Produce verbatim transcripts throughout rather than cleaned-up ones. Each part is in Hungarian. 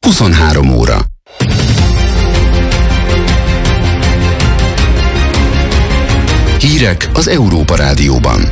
huszonhárom óra. Hírek az Európa Rádióban.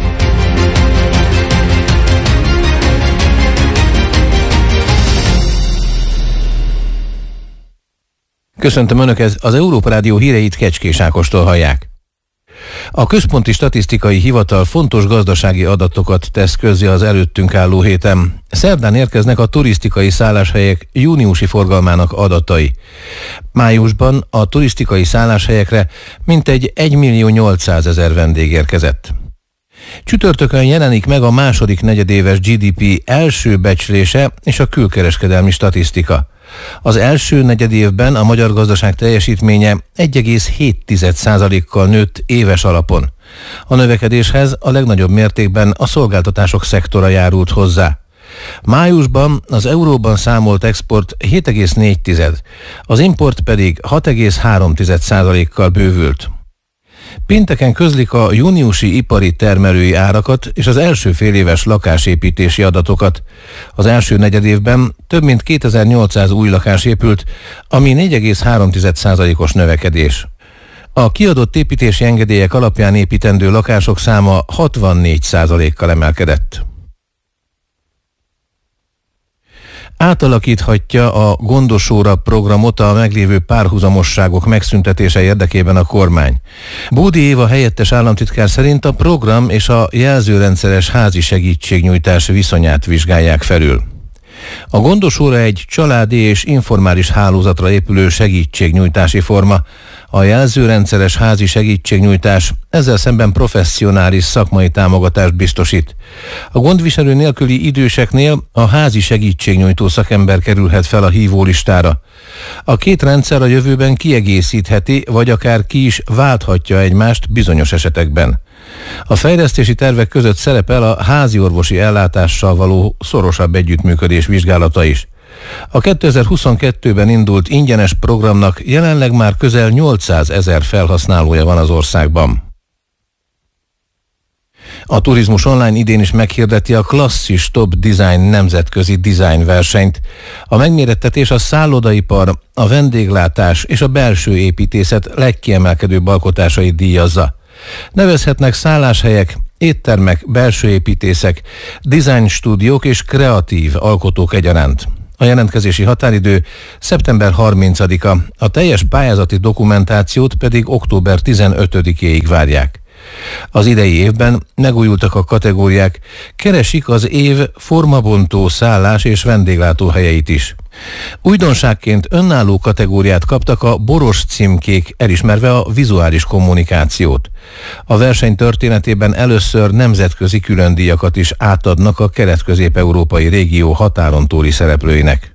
Köszöntöm Önöket, az Európa Rádió híreit Kecskés Ákostól hallják. A Központi Statisztikai Hivatal fontos gazdasági adatokat tesz közzé az előttünk álló héten. Szerdán érkeznek a turisztikai szálláshelyek júniusi forgalmának adatai. Májusban a turisztikai szálláshelyekre mintegy egymillió-nyolcszázezer vendég érkezett. Csütörtökön jelenik meg a második negyedéves gé dé pé első becslése és a külkereskedelmi statisztika. Az első negyedévben a magyar gazdaság teljesítménye egy egész hét százalékkal nőtt éves alapon. A növekedéshez a legnagyobb mértékben a szolgáltatások szektora járult hozzá. Májusban az euróban számolt export hét egész négy, az import pedig hat egész három százalékkal bővült. Pénteken közlik a júniusi ipari termelői árakat és az első féléves lakásépítési adatokat. Az első negyedévben több mint kétezer-nyolcszáz új lakás épült, ami négy egész három százalékos növekedés. A kiadott építési engedélyek alapján építendő lakások száma hatvannégy százalékkal emelkedett. Átalakíthatja a Gondosóra programot a meglévő párhuzamosságok megszüntetése érdekében a kormány. Bódi Éva helyettes államtitkár szerint a program és a jelzőrendszeres házi segítségnyújtás viszonyát vizsgálják felül. A Gondosóra egy családi és informális hálózatra épülő segítségnyújtási forma. A jelzőrendszeres házi segítségnyújtás ezzel szemben professzionális szakmai támogatást biztosít. A gondviselő nélküli időseknél a házi segítségnyújtó szakember kerülhet fel a hívólistára. A két rendszer a jövőben kiegészítheti, vagy akár ki is válthatja egymást bizonyos esetekben. A fejlesztési tervek között szerepel a háziorvosi ellátással való szorosabb együttműködés vizsgálata is. A kétezer-huszonkettőben indult ingyenes programnak jelenleg már közel nyolcszázezer felhasználója van az országban. A Turizmus Online idén is meghirdeti a Klasszis Top Design nemzetközi design versenyt. A megmérettetés a szállodaipar, a vendéglátás és a belső építészet legkiemelkedőbb alkotásait díjazza. Nevezhetnek szálláshelyek, éttermek, belső építészek, design stúdiók és kreatív alkotók egyaránt. A jelentkezési határidő szeptember harmincadika, a teljes pályázati dokumentációt pedig október tizenötödikéig várják. Az idei évben megújultak a kategóriák, keresik az év formabontó szállás és vendéglátóhelyeit is. Újdonságként önálló kategóriát kaptak a boros címkék, elismerve a vizuális kommunikációt. A verseny történetében először nemzetközi különdíjakat is átadnak a kelet-közép-európai régió határon túli szereplőinek.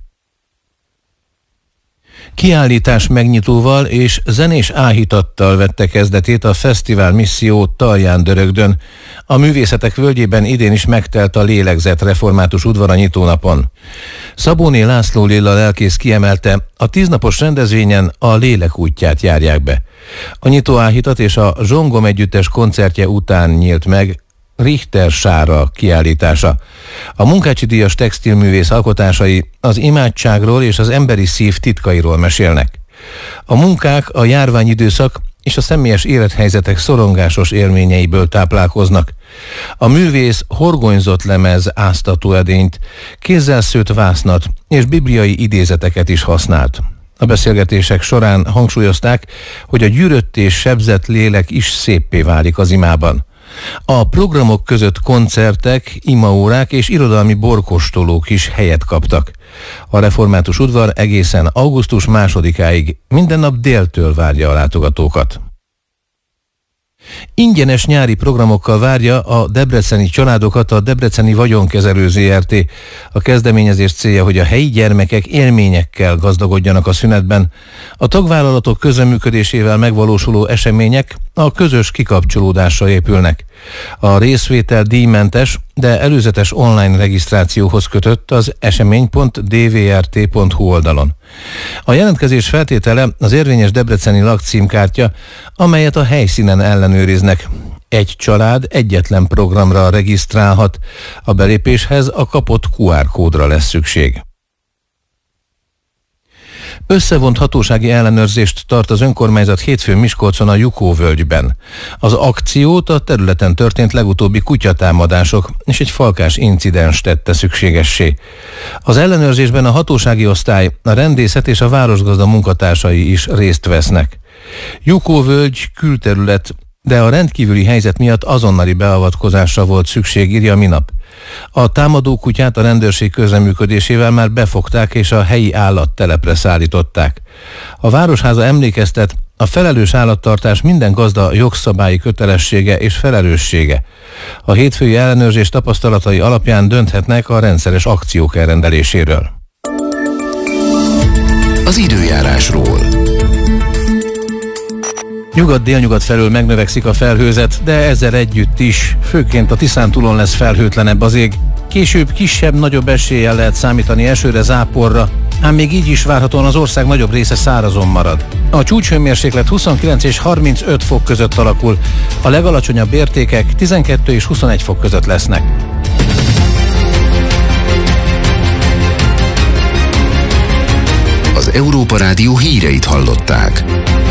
Kiállítás megnyitóval és zenés áhítattal vette kezdetét a fesztivál misszió Talján-Dörögdön. A művészetek völgyében idén is megtelt a lélegzett református udvar a nyitónapon. Szabóné László Lilla lelkész kiemelte, a tíznapos rendezvényen a lélek útját járják be. A nyitóáhítat és a Zsongom együttes koncertje után nyílt meg Richter Sára kiállítása. A Munkácsi díjas textilművész alkotásai az imádságról és az emberi szív titkairól mesélnek. A munkák a járványidőszak és a személyes élethelyzetek szorongásos élményeiből táplálkoznak. A művész horgonyzott lemez áztató edényt, kézzel szőtt vásznat és bibliai idézeteket is használt. A beszélgetések során hangsúlyozták, hogy a gyűrött és sebzett lélek is széppé válik az imában. A programok között koncertek, imaórák és irodalmi borkóstolók is helyet kaptak. A református udvar egészen augusztus másodikáig minden nap déltől várja a látogatókat. Ingyenes nyári programokkal várja a debreceni családokat a Debreceni Vagyonkezelő zé er té. A kezdeményezés célja, hogy a helyi gyermekek élményekkel gazdagodjanak a szünetben. A tagvállalatok közreműködésével megvalósuló események a közös kikapcsolódásra épülnek. A részvétel díjmentes, de előzetes online regisztrációhoz kötött az esemény pont d v r t pont h u oldalon. A jelentkezés feltétele az érvényes debreceni lakcímkártya, amelyet a helyszínen ellenőriznek. Egy család egyetlen programra regisztrálhat, a belépéshez a kapott Q R kódra lesz szükség. Összevont hatósági ellenőrzést tart az önkormányzat hétfőn Miskolcon a Jukó-völgyben. Az akciót a területen történt legutóbbi kutyatámadások és egy falkás incidens tette szükségessé. Az ellenőrzésben a hatósági osztály, a rendészet és a városgazda munkatársai is részt vesznek. Jukó-völgy külterület, de a rendkívüli helyzet miatt azonnali beavatkozásra volt szükség, írja a Minap. A támadó kutyát a rendőrség közreműködésével már befogták és a helyi állattelepre szállították. A Városháza emlékeztet, a felelős állattartás minden gazda jogszabályi kötelessége és felelőssége. A hétfői ellenőrzés tapasztalatai alapján dönthetnek a rendszeres akciók elrendeléséről. Az időjárásról. Nyugat-délnyugat felől megnövekszik a felhőzet, de ezzel együtt is, főként a Tiszántúlon lesz felhőtlenebb az ég. Később kisebb-nagyobb eséllyel lehet számítani esőre, záporra, ám még így is várhatóan az ország nagyobb része szárazon marad. A csúcshőmérséklet huszonkilenc és harmincöt fok között alakul, a legalacsonyabb értékek tizenkettő és huszonegy fok között lesznek. Az Európa Rádió híreit hallották.